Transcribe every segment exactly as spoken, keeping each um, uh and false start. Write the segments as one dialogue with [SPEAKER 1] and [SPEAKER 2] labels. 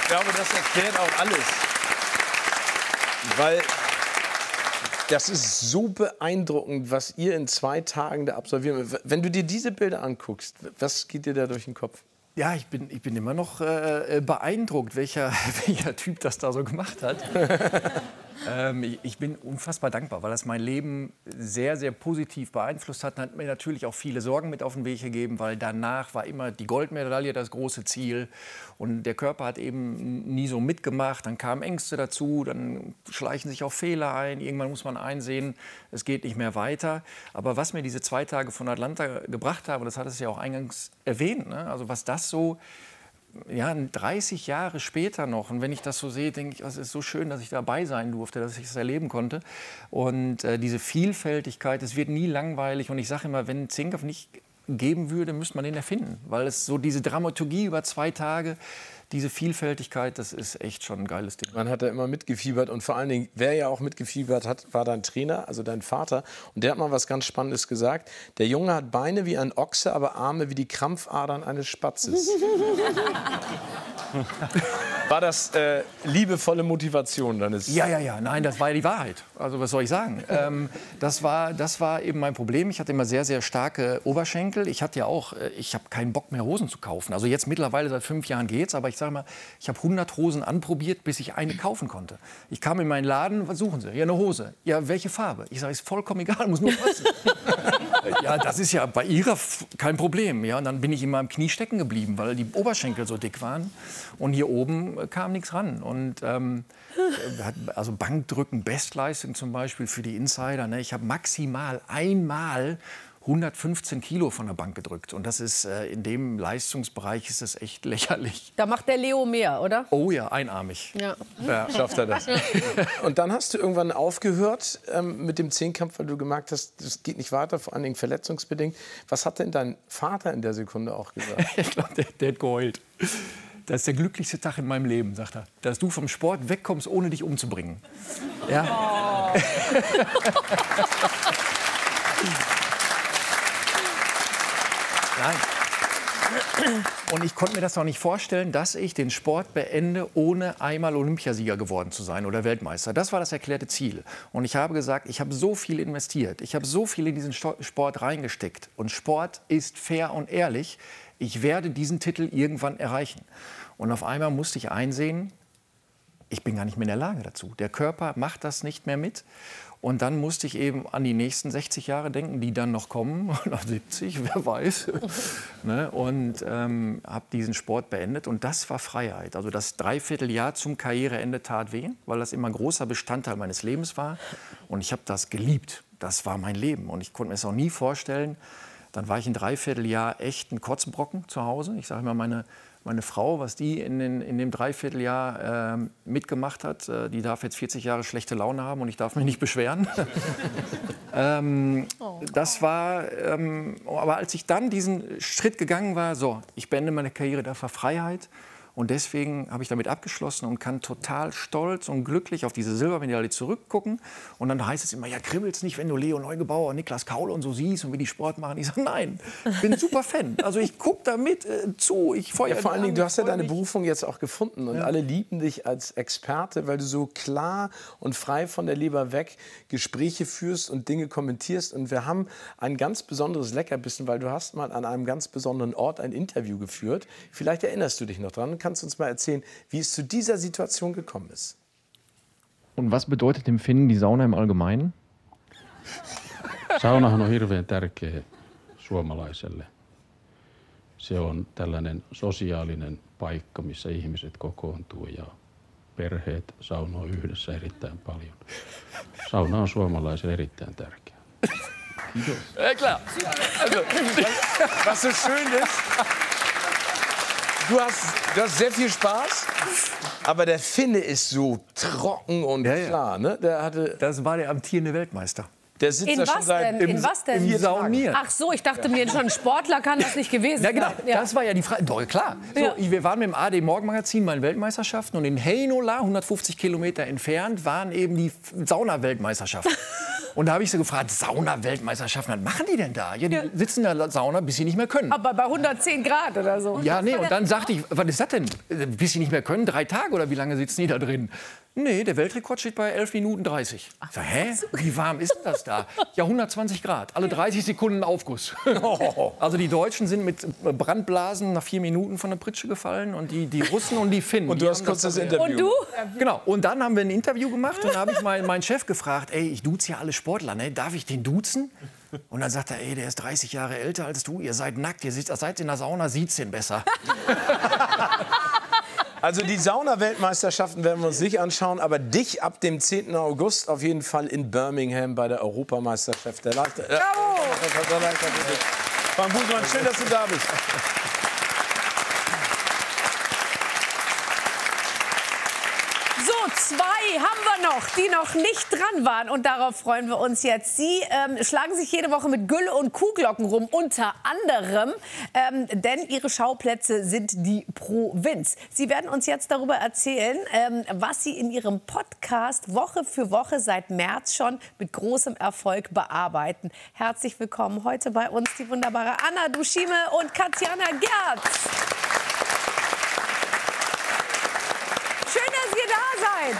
[SPEAKER 1] Ich glaube, das erklärt auch alles. Weil das ist so beeindruckend, was ihr in zwei Tagen da absolviert. Wenn du dir diese Bilder anguckst, was geht dir da durch den Kopf?
[SPEAKER 2] Ja, ich bin, ich bin immer noch äh, beeindruckt, welcher, welcher Typ das da so gemacht hat. ähm, ich, ich bin unfassbar dankbar, weil das mein Leben sehr, sehr positiv beeinflusst hat. Hat mir natürlich auch viele Sorgen mit auf den Weg gegeben, weil danach war immer die Goldmedaille das große Ziel. Und der Körper hat eben nie so mitgemacht. Dann kamen Ängste dazu, dann schleichen sich auch Fehler ein. Irgendwann muss man einsehen, es geht nicht mehr weiter. Aber was mir diese zwei Tage von Atlanta gebracht haben, das hat es ja auch eingangs erwähnt, ne? Also was das so, ja, dreißig Jahre später noch. Und wenn ich das so sehe, denke ich, es ist so schön, dass ich dabei sein durfte, dass ich es erleben konnte. Und äh, diese Vielfältigkeit, es wird nie langweilig. Und ich sage immer, wenn Zinkoff nicht geben würde, müsste man den erfinden. Weil es so diese Dramaturgie über zwei Tage, diese Vielfältigkeit, das ist echt schon ein geiles Ding.
[SPEAKER 1] Man hat da immer mitgefiebert und vor allen Dingen, wer ja auch mitgefiebert hat, war dein Trainer, also dein Vater. Und der hat mal was ganz Spannendes gesagt. Der Junge hat Beine wie ein Ochse, aber Arme wie die Krampfadern eines Spatzes. War das äh, liebevolle Motivation deines?
[SPEAKER 2] Ja, ja, ja. Nein, das war ja die Wahrheit. Also was soll ich sagen? ähm, das war, das war eben mein Problem. Ich hatte immer sehr, sehr starke Oberschenkel. Ich hatte ja auch, äh, ich habe keinen Bock mehr Hosen zu kaufen. Also jetzt mittlerweile seit fünf Jahren geht's, aber ich sage mal, ich habe hundert Hosen anprobiert, bis ich eine kaufen konnte. Ich kam in meinen Laden, was suchen Sie? Ja, eine Hose. Ja, welche Farbe? Ich sage, ist vollkommen egal, muss nur passen. Ja, das ist ja bei Ihrer kein Problem. Ja, und dann bin ich in meinem Knie stecken geblieben, weil die Oberschenkel so dick waren. Und hier oben kam nichts ran. Und ähm, also Bankdrücken, Bestleistung zum Beispiel für die Insider. Ne? Ich habe maximal einmal hundertfünfzehn Kilo von der Bank gedrückt. Und das ist äh, in dem Leistungsbereich ist das echt lächerlich.
[SPEAKER 3] Da macht der Leo mehr, oder?
[SPEAKER 2] Oh ja, einarmig.
[SPEAKER 3] Ja.
[SPEAKER 1] Ja, schafft er das. Und dann hast du irgendwann aufgehört ähm, mit dem Zehnkampf, weil du gemerkt hast, das geht nicht weiter, vor allen Dingen verletzungsbedingt. Was hat denn dein Vater in der Sekunde auch gesagt?
[SPEAKER 2] Ich glaube, der, der hat geheult. Das ist der glücklichste Tag in meinem Leben, sagt er. Dass du vom Sport wegkommst, ohne dich umzubringen. Ja. Oh. Nein. Und ich konnte mir das noch nicht vorstellen, dass ich den Sport beende, ohne einmal Olympiasieger geworden zu sein oder Weltmeister. Das war das erklärte Ziel. Und ich habe gesagt, ich habe so viel investiert. Ich habe so viel in diesen Sport reingesteckt. Und Sport ist fair und ehrlich. Ich werde diesen Titel irgendwann erreichen. Und auf einmal musste ich einsehen, ich bin gar nicht mehr in der Lage dazu. Der Körper macht das nicht mehr mit. Und dann musste ich eben an die nächsten sechzig Jahre denken, die dann noch kommen, nach siebzig, wer weiß. ne? Und ähm, habe diesen Sport beendet. Und das war Freiheit. Also das Dreivierteljahr zum Karriereende tat weh, weil das immer ein großer Bestandteil meines Lebens war. Und ich habe das geliebt. Das war mein Leben. Und ich konnte mir das auch nie vorstellen. Dann war ich ein Dreivierteljahr echt ein Kotzenbrocken zu Hause. Ich sage immer, meine, meine Frau, was die in, den, in dem Dreivierteljahr äh, mitgemacht hat, äh, die darf jetzt vierzig Jahre schlechte Laune haben und ich darf mich nicht beschweren. ähm, oh. Das war, ähm, aber als ich dann diesen Schritt gegangen war, so, ich beende meine Karriere, da war Freiheit. Und deswegen habe ich damit abgeschlossen und kann total stolz und glücklich auf diese Silbermedaille zurückgucken. Und dann heißt es immer, ja, kribbelt's nicht, wenn du Leo Neugebauer, Niklas Kaule und so siehst und wie die Sport machen. Ich sage, nein, ich bin ein super Fan. Also ich gucke da mit äh, zu, ich feuere
[SPEAKER 1] ja, vor allen Dingen, du hast ja deine
[SPEAKER 2] mich.
[SPEAKER 1] Berufung jetzt auch gefunden. Und ja. alle lieben dich als Experte, weil du so klar und frei von der Leber weg Gespräche führst und Dinge kommentierst. Und wir haben ein ganz besonderes Leckerbissen, weil du hast mal an einem ganz besonderen Ort ein Interview geführt. Vielleicht erinnerst du dich noch dran. Kannst du uns mal erzählen, wie es zu dieser Situation gekommen ist?
[SPEAKER 2] Und was bedeutet dem Finnen die Sauna im Allgemeinen?
[SPEAKER 4] Saunahan on hirveän tärkeä suomalaiselle. Se on tällainen sosiaalinen paikka, missä ihmiset kokoontuu ja perheet saunoo yhdessä erittäin paljon. Sauna on suomalaiselle erittäin tärkeä.
[SPEAKER 1] Ja, klar. Also, was so schön ist, Du hast, du hast sehr viel Spaß, aber der Finne ist so trocken und ja, klar. Ne? Der hatte
[SPEAKER 2] das war der amtierende Weltmeister.
[SPEAKER 1] Der sitzt
[SPEAKER 3] in
[SPEAKER 1] da
[SPEAKER 3] was
[SPEAKER 1] schon seit
[SPEAKER 3] denn? In was denn?
[SPEAKER 1] Im
[SPEAKER 2] Saunieren.
[SPEAKER 3] Ach so, ich dachte mir, schon ein Sportler kann das nicht gewesen sein.
[SPEAKER 2] Ja, genau. Ja. Das war ja die Frage. Doch, klar. So, ja. Wir waren mit dem A D Morgenmagazin bei den Weltmeisterschaften und in Heinola, hundertfünfzig Kilometer entfernt, waren eben die Sauna-Weltmeisterschaften. Und da habe ich sie gefragt, Sauna-Weltmeisterschaften, was machen die denn da? Ja, die sitzen in der Sauna, bis sie nicht mehr können.
[SPEAKER 3] Aber bei hundertzehn Grad oder so.
[SPEAKER 2] Ja, nee, und dann sagte ich, was ist das denn? Bis sie nicht mehr können? Drei Tage oder wie lange sitzen die da drin? Nee, der Weltrekord steht bei elf Minuten dreißig. Ich sag, hä? Wie warm ist denn das da? Ja, hundertzwanzig Grad. Alle dreißig Sekunden Aufguss. Also die Deutschen sind mit Brandblasen nach vier Minuten von der Pritsche gefallen. Und die, die Russen und die Finnen.
[SPEAKER 1] Und du hast kurz das Interview.
[SPEAKER 3] Und du?
[SPEAKER 2] Genau. Und dann haben wir ein Interview gemacht. Und da habe ich meinen mein Chef gefragt, ey, ich duze ja alle Sportler, ne? Darf ich den duzen? Und dann sagt er, ey, der ist dreißig Jahre älter als du. Ihr seid nackt, ihr seid in der Sauna, sieht's den besser.
[SPEAKER 1] Also die Sauna-Weltmeisterschaften werden wir uns nicht anschauen, aber dich ab dem zehnten August auf jeden Fall in Birmingham bei der Europameisterschaft der Leichtathletik. Bravo! Frank Busemann, schön, dass du da bist.
[SPEAKER 3] So, zwei haben wir noch, die noch nicht dran waren. Und darauf freuen wir uns jetzt. Sie ähm, schlagen sich jede Woche mit Gülle und Kuhglocken rum, unter anderem. Ähm, denn ihre Schauplätze sind die Provinz. Sie werden uns jetzt darüber erzählen, ähm, was Sie in Ihrem Podcast Woche für Woche seit März schon mit großem Erfolg bearbeiten. Herzlich willkommen heute bei uns die wunderbare Anna Duschime und Katjana Gerz. Schön, dass ihr da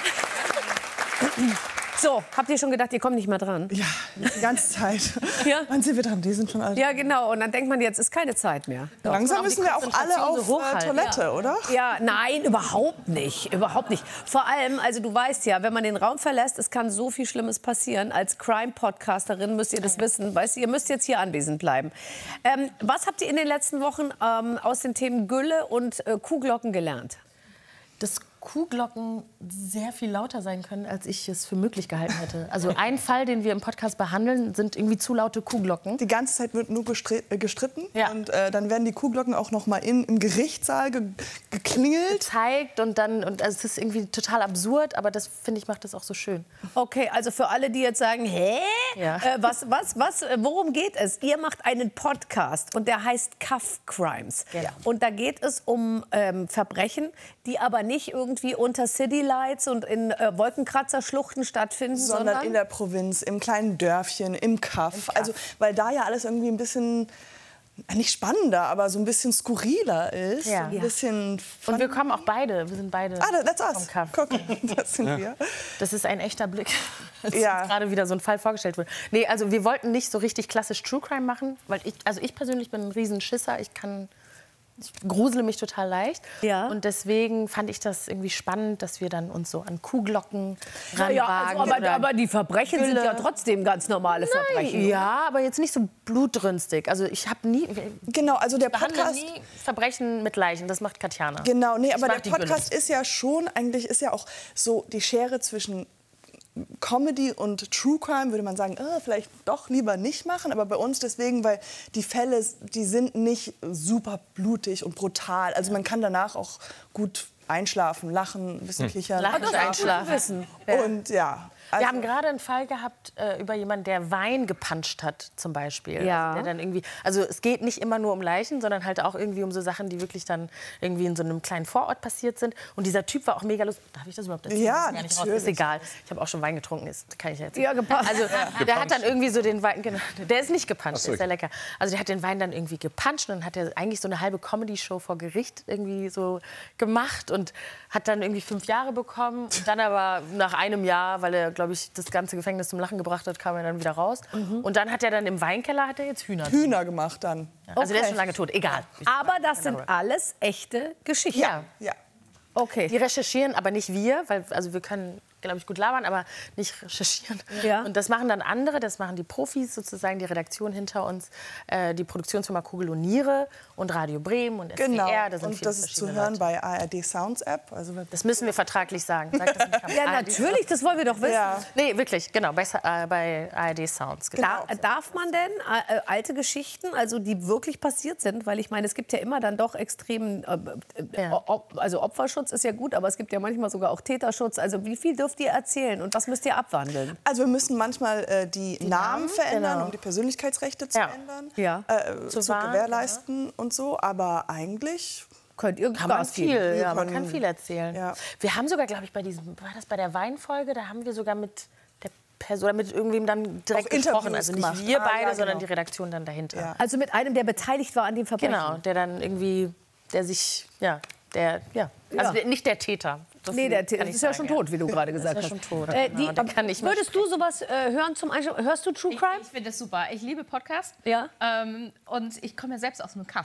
[SPEAKER 3] seid. So, habt ihr schon gedacht, ihr kommt nicht mehr dran?
[SPEAKER 5] Ja, die ganze Zeit.
[SPEAKER 3] Ja?
[SPEAKER 5] Wann sind wir dran? Die sind schon alt.
[SPEAKER 3] Ja, genau. Und dann denkt man, jetzt ist keine Zeit mehr.
[SPEAKER 5] Langsam müssen wir auch alle auf äh, Toilette,
[SPEAKER 3] ja.
[SPEAKER 5] oder?
[SPEAKER 3] Ja, nein, überhaupt nicht. Überhaupt nicht. Vor allem, also du weißt ja, wenn man den Raum verlässt, es kann so viel Schlimmes passieren. Als Crime-Podcasterin müsst ihr das wissen. Weißt du, ihr müsst jetzt hier anwesend bleiben. Ähm, was habt ihr in den letzten Wochen ähm, aus den Themen Gülle und äh, Kuhglocken gelernt?
[SPEAKER 6] Dass Kuhglocken sehr viel lauter sein können, als ich es für möglich gehalten hätte. Also ein Fall, den wir im Podcast behandeln, sind irgendwie zu laute Kuhglocken.
[SPEAKER 5] Die ganze Zeit wird nur äh, gestritten.
[SPEAKER 6] Ja.
[SPEAKER 5] Und äh, dann werden die Kuhglocken auch noch mal in, im Gerichtssaal ge geklingelt.
[SPEAKER 6] Gezeigt und dann, und also es ist irgendwie total absurd, aber das, finde ich, macht das auch so schön.
[SPEAKER 3] Okay, also für alle, die jetzt sagen, hä?
[SPEAKER 6] Ja.
[SPEAKER 3] Äh, was, was, was, äh, worum geht es? Ihr macht einen Podcast und der heißt Cuff Crimes.
[SPEAKER 6] Genau.
[SPEAKER 3] Und da geht es um ähm, Verbrechen, die aber nicht irgendwie unter Citylights und in äh, Wolkenkratzerschluchten stattfinden,
[SPEAKER 5] Sondern,
[SPEAKER 3] sondern
[SPEAKER 5] in der Provinz, im kleinen Dörfchen, im Kaff.
[SPEAKER 3] Im Kaff.
[SPEAKER 5] Also, weil da ja alles irgendwie ein bisschen, nicht spannender, aber so ein bisschen skurriler ist.
[SPEAKER 6] Ja.
[SPEAKER 5] Ein bisschen
[SPEAKER 6] Und wir kommen auch beide, wir sind beide
[SPEAKER 5] Ah, that's us.
[SPEAKER 6] vom Kaff.
[SPEAKER 5] Guck, das sind wir.
[SPEAKER 6] Das ist ein echter Blick, als
[SPEAKER 5] Ja.
[SPEAKER 6] uns gerade wieder so ein Fall vorgestellt wurde. Nee, also wir wollten nicht so richtig klassisch True Crime machen, weil ich, also ich persönlich bin ein Riesenschisser, ich kann... Ich grusele mich total leicht.
[SPEAKER 3] Ja.
[SPEAKER 6] Und deswegen fand ich das irgendwie spannend, dass wir dann uns so an Kuhglocken
[SPEAKER 3] Ja, ja,
[SPEAKER 6] ranwagen.
[SPEAKER 3] also, aber,
[SPEAKER 6] oder
[SPEAKER 3] aber die Verbrechen sind
[SPEAKER 6] Gülle.
[SPEAKER 3] ja trotzdem ganz normale Verbrechen. oder?
[SPEAKER 6] Ja, aber jetzt nicht so blutrünstig. Also ich habe nie... wir
[SPEAKER 5] Genau, also der
[SPEAKER 6] behandeln
[SPEAKER 5] Podcast...
[SPEAKER 6] nie Verbrechen mit Leichen. Das macht Katjana.
[SPEAKER 5] Genau, nee,
[SPEAKER 6] Ich
[SPEAKER 5] aber
[SPEAKER 6] mag
[SPEAKER 5] der
[SPEAKER 6] die
[SPEAKER 5] Podcast ist ja schon, eigentlich ist ja auch so die Schere zwischen Comedy und True Crime, würde man sagen, äh, vielleicht doch lieber nicht machen. Aber bei uns deswegen, weil die Fälle, die sind nicht super blutig und brutal. Also man kann danach auch gut einschlafen, lachen, ein bisschen kichern.
[SPEAKER 6] Lachen und einschlafen.
[SPEAKER 3] Wissen.
[SPEAKER 5] Und ja. Also,
[SPEAKER 6] Wir haben gerade einen Fall gehabt äh, über jemanden, der Wein gepanscht hat, zum Beispiel.
[SPEAKER 3] Ja.
[SPEAKER 6] Also, der dann irgendwie, also es geht nicht immer nur um Leichen, sondern halt auch irgendwie um so Sachen, die wirklich dann irgendwie in so einem kleinen Vorort passiert sind. Und dieser Typ war auch mega lustig. Darf ich das überhaupt erzählen?
[SPEAKER 5] Ja,
[SPEAKER 6] Das ist gar nicht raus.
[SPEAKER 5] natürlich.
[SPEAKER 6] Ist egal. Ich habe auch schon Wein getrunken, ist, kann ich jetzt.
[SPEAKER 3] Ja, gepasst.
[SPEAKER 6] Also der hat dann irgendwie so den Wein, genau, der ist nicht gepanscht,
[SPEAKER 1] so,
[SPEAKER 6] ist sehr lecker. Also der hat den Wein dann irgendwie gepanscht und dann hat er eigentlich so eine halbe Comedy-Show vor Gericht irgendwie so gemacht und hat dann irgendwie fünf Jahre bekommen. Und dann aber nach einem Jahr, weil er, glaube ich, das ganze Gefängnis zum Lachen gebracht hat, kam er dann wieder raus. Und dann hat er dann im Weinkeller hat er jetzt Hühner.
[SPEAKER 5] Hühner gemacht dann.
[SPEAKER 6] Also der ist
[SPEAKER 3] Okay.
[SPEAKER 6] schon lange tot, egal.
[SPEAKER 3] Aber das sind alles echte Geschichten.
[SPEAKER 6] Ja.
[SPEAKER 5] Ja.
[SPEAKER 3] Okay.
[SPEAKER 6] Die recherchieren, aber nicht wir, weil also wir können, glaube ich, gut labern, aber nicht recherchieren.
[SPEAKER 3] Ja.
[SPEAKER 6] Und das machen dann andere, das machen die Profis sozusagen, die Redaktion hinter uns, äh, die Produktionsfirma Kugel und Niere und Radio Bremen und S W R.
[SPEAKER 5] Genau.
[SPEAKER 6] Da sind
[SPEAKER 5] Und
[SPEAKER 6] viele
[SPEAKER 5] das ist zu
[SPEAKER 6] verschiedene
[SPEAKER 5] hören
[SPEAKER 6] Leute.
[SPEAKER 5] bei A R D Sounds App. Also
[SPEAKER 6] Das müssen wir vertraglich sagen. Sag das nicht am
[SPEAKER 3] Ja,
[SPEAKER 6] A R D
[SPEAKER 3] natürlich, das wollen wir doch wissen.
[SPEAKER 5] ja.
[SPEAKER 6] Nee, wirklich, genau, bei, äh, bei A R D Sounds. Genau.
[SPEAKER 3] Da, darf man denn äh, alte Geschichten, also die wirklich passiert sind, weil ich meine, es gibt ja immer dann doch extremen, äh, äh,
[SPEAKER 6] Ja.
[SPEAKER 3] Op also Opferschutz ist ja gut, aber es gibt ja manchmal sogar auch Täterschutz. Also wie viel dürft ihr erzählen und was müsst ihr abwandeln?
[SPEAKER 5] Also wir müssen manchmal äh, die, Namen
[SPEAKER 6] Namen,
[SPEAKER 5] verändern,
[SPEAKER 6] genau.
[SPEAKER 5] um die Persönlichkeitsrechte zu
[SPEAKER 6] Ja.
[SPEAKER 5] ändern,
[SPEAKER 3] Ja.
[SPEAKER 5] äh, zu,
[SPEAKER 6] Zu wahren,
[SPEAKER 5] gewährleisten und so. Aber eigentlich
[SPEAKER 3] Könnt ihr
[SPEAKER 6] Kann man
[SPEAKER 3] Gas
[SPEAKER 6] viel,
[SPEAKER 3] geben?
[SPEAKER 6] ja, man
[SPEAKER 5] können-
[SPEAKER 6] kann viel erzählen.
[SPEAKER 5] Ja.
[SPEAKER 6] Wir haben sogar, glaube ich, bei diesem, war das bei der Weinfolge, da haben wir sogar mit der Person, mit irgendwem dann direkt
[SPEAKER 5] Auch
[SPEAKER 6] gesprochen.
[SPEAKER 5] Interviews
[SPEAKER 6] Also nicht
[SPEAKER 5] gemacht.
[SPEAKER 6] wir
[SPEAKER 5] Ah,
[SPEAKER 6] beide,
[SPEAKER 5] ja,
[SPEAKER 6] sondern
[SPEAKER 5] genau.
[SPEAKER 6] die Redaktion dann dahinter.
[SPEAKER 5] Ja.
[SPEAKER 3] Also mit einem, der beteiligt war an dem Verbrechen.
[SPEAKER 6] Genau, der dann irgendwie, der sich, ja, der, ja, also
[SPEAKER 3] Ja.
[SPEAKER 6] nicht der Täter. So
[SPEAKER 3] Nee,
[SPEAKER 6] viel
[SPEAKER 3] der
[SPEAKER 6] kann
[SPEAKER 3] Täter
[SPEAKER 6] ich
[SPEAKER 3] ist ja
[SPEAKER 6] sagen,
[SPEAKER 3] schon tot, wie du gerade gesagt
[SPEAKER 6] ist
[SPEAKER 3] hast.
[SPEAKER 6] ja schon tot.
[SPEAKER 3] Äh,
[SPEAKER 6] Genau,
[SPEAKER 3] die,
[SPEAKER 6] der kann nicht mehr
[SPEAKER 3] würdest du sowas äh, hören zum Einschlafen? Hörst du True
[SPEAKER 7] Ich,
[SPEAKER 3] Crime?
[SPEAKER 7] ich finde das super. Ich liebe Podcasts.
[SPEAKER 3] Ja.
[SPEAKER 7] Ähm, und ich komme ja selbst aus einem Kaff.